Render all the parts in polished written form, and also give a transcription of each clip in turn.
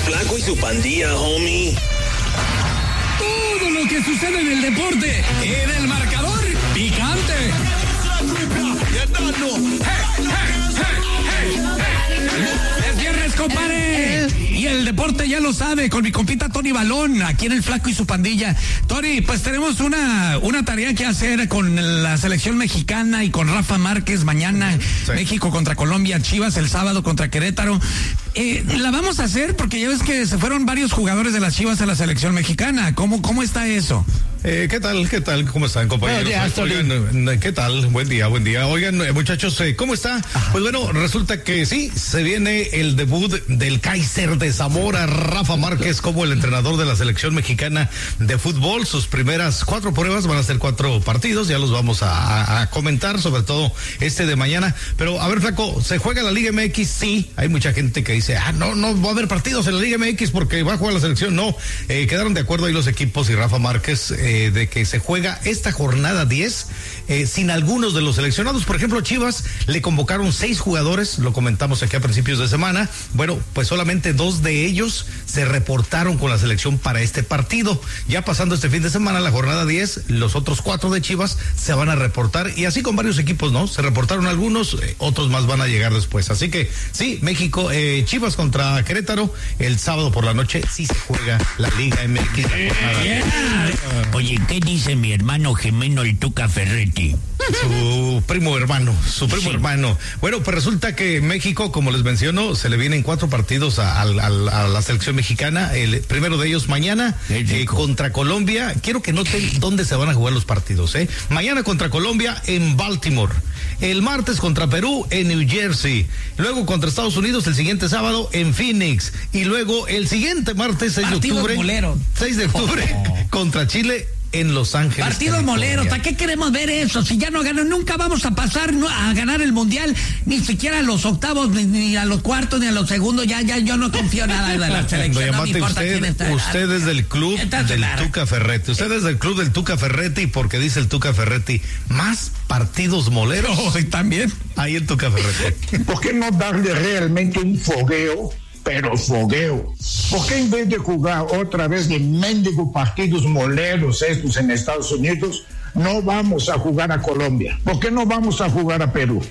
Flaco y su pandilla, homie. Todo lo que sucede en el deporte, en el marcador picante. Es viernes, compadre. Y el deporte ya lo sabe, con mi compita Tony Balón, aquí en el Flaco y su pandilla. Tony, pues tenemos una tarea que hacer con la selección mexicana y con Rafa Márquez mañana. Sí. México contra Colombia, Chivas el sábado contra Querétaro. La vamos a hacer porque ya ves que se fueron varios jugadores de las Chivas a la selección mexicana. ¿Cómo está eso? ¿Qué tal? ¿Cómo están, compañeros? Oigan, ¿qué tal? Buen día. Oigan, muchachos, ¿cómo está? Pues bueno, resulta que sí, se viene el debut del Kaiser de Zamora, Rafa Márquez, como el entrenador de la selección mexicana de fútbol. Sus primeras 4 pruebas van a ser 4 partidos, ya los vamos a comentar, sobre todo este de mañana. Pero, a ver, Flaco, ¿se juega la Liga MX? Sí, hay mucha gente que dice, no va a haber partidos en la Liga MX porque va a jugar la selección. No, quedaron de acuerdo ahí los equipos y Rafa Márquez, de que se juega esta jornada 10 sin algunos de los seleccionados. Por ejemplo, Chivas le convocaron 6 jugadores, lo comentamos aquí a principios de semana. Bueno, pues solamente 2 de ellos se reportaron con la selección para este partido. Ya pasando este fin de semana, la jornada 10, los otros 4 de Chivas se van a reportar, y así con varios equipos, ¿no? Se reportaron algunos, otros más van a llegar después. Así que sí, México, Chivas contra Querétaro, el sábado por la noche sí se juega la Liga MX. Oye, ¿qué dice mi hermano gemeno el Tuca Ferretti? Su primo hermano. Bueno, pues resulta que México, como les menciono, se le vienen 4 partidos a la selección mexicana. El primero de ellos mañana contra Colombia. Quiero que noten dónde se van a jugar los partidos. Mañana contra Colombia en Baltimore. El martes contra Perú en New Jersey. Luego contra Estados Unidos el siguiente sábado en Phoenix. Y luego el siguiente martes 6 de octubre contra Chile en Los Ángeles. Partidos moleros, ¿para qué queremos ver eso? Si ya no ganan, nunca vamos a pasar a ganar el mundial, ni siquiera a los octavos, ni a los cuartos, ni a los segundos. Ya yo no confío nada de la selección. No me importa quién está. Usted es del club del Tuca Ferretti. Usted es del club del Tuca Ferretti, porque dice el Tuca Ferretti, más partidos moleros. También. Ahí el Tuca Ferretti. ¿Por qué no darle realmente un fogueo? Pero fogueo. ¿Por qué en vez de jugar otra vez de mendigo partidos moleros estos en Estados Unidos, no vamos a jugar a Colombia? ¿Por qué no vamos a jugar a Perú?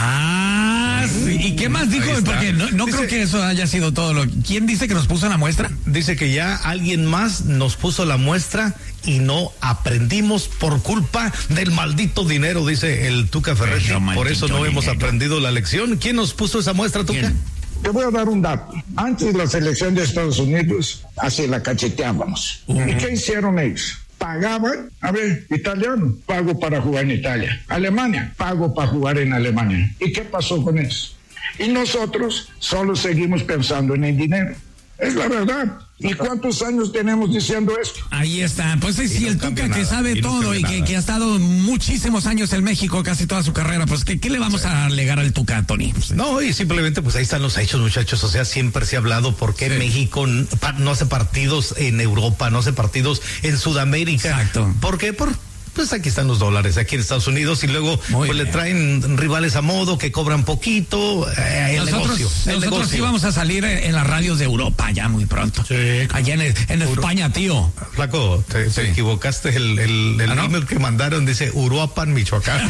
Sí. ¿Y qué más dijo? Porque no dice, creo que eso haya sido todo. ¿Quién dice que nos puso la muestra? Dice que ya alguien más nos puso la muestra y no aprendimos por culpa del maldito dinero, dice el Tuca Ferretti. Por eso no hemos aprendido la lección. ¿Quién nos puso esa muestra, Tuca? ¿Quién? Te voy a dar un dato. Antes la selección de Estados Unidos, así la cacheteábamos. ¿Y qué hicieron ellos? Pagaban, italiano, pago para jugar en Italia. Alemania, pago para jugar en Alemania. ¿Y qué pasó con eso? Y nosotros solo seguimos pensando en el dinero. Es la verdad. ¿Y cuántos años tenemos diciendo esto? Ahí está, pues sí, el Tuca que sabe todo y que ha estado muchísimos años en México, casi toda su carrera, pues ¿qué le vamos a alegar al Tuca, Tony? No, y simplemente pues ahí están los hechos, muchachos. O sea, siempre se ha hablado por qué México no hace partidos en Europa, no hace partidos en Sudamérica. Exacto. ¿Por qué? Pues aquí están los dólares, aquí en Estados Unidos, y luego pues le traen rivales a modo que cobran poquito. Nosotros sí vamos a salir en las radios de Europa ya muy pronto. Sí, allá en España, tío. Flaco, te equivocaste. El email que mandaron dice Uruapan, Michoacán.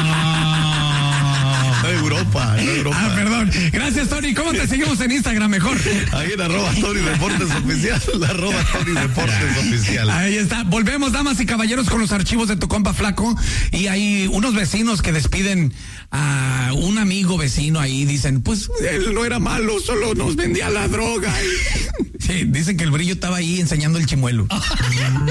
Europa. Perdón. Gracias, Tony. ¿Cómo te seguimos en Instagram mejor? Ahí en @TonyDeportesOficial, @TonyDeportesOficial. Ahí está. Volvemos, damas y caballeros, con los archivos de tu compa Flaco. Y hay unos vecinos que despiden a un amigo vecino ahí. Dicen, pues él no era malo, solo nos vendía la droga. Sí, dicen que el Brillo estaba ahí enseñando el chimuelo.